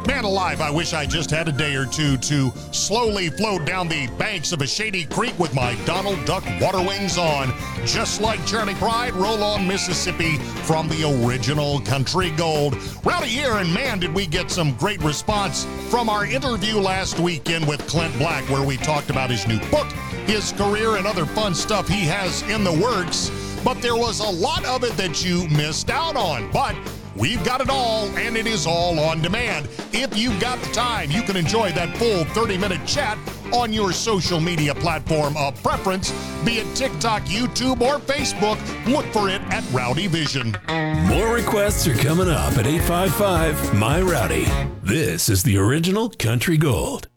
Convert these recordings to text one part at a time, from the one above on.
Man alive, I wish I just had a day or two to slowly float down the banks of a shady creek with my Donald Duck water wings on, just like Charlie Pride, Roll On Mississippi from the original Country Gold. Rowdy here, and man, did we get some great response from our interview last weekend with Clint Black, where we talked about his new book, his career, and other fun stuff he has in the works. But there was a lot of it that you missed out on. But we've got it all, and it is all on demand. If you've got the time, you can enjoy that full 30-minute chat on your social media platform of preference, be it TikTok, YouTube, or Facebook. Look for it at Rowdy Vision. More requests are coming up at 855-MY-ROWDY. This is the original Country Gold.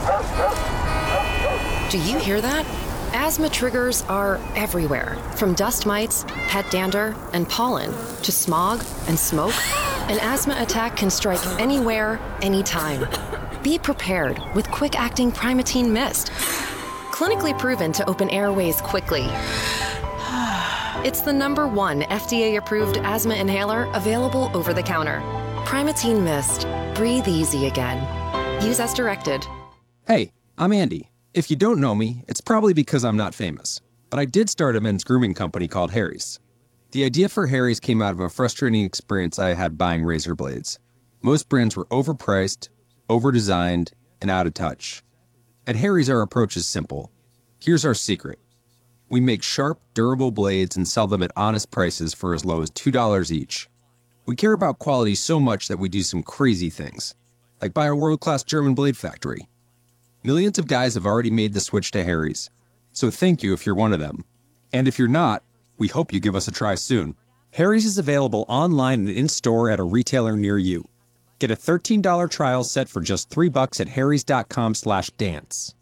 Do you hear that? Asthma triggers are everywhere, from dust mites, pet dander, and pollen, to smog and smoke. An asthma attack can strike anywhere, anytime. Be prepared with quick-acting Primatene Mist. Clinically proven to open airways quickly. It's the #1 FDA-approved asthma inhaler available over the counter. Primatene Mist. Breathe easy again. Use as directed. Hey, I'm Andy. If you don't know me, it's probably because I'm not famous. But I did start a men's grooming company called Harry's. The idea for Harry's came out of a frustrating experience I had buying razor blades. Most brands were overpriced, overdesigned, and out of touch. At Harry's, our approach is simple. Here's our secret. We make sharp, durable blades and sell them at honest prices for as low as $2 each. We care about quality so much that we do some crazy things, like buy a world-class German blade factory. Millions of guys have already made the switch to Harry's, so thank you if you're one of them. And if you're not, we hope you give us a try soon. Harry's is available online and in-store at a retailer near you. Get a $13 trial set for just $3 at harrys.com/dance.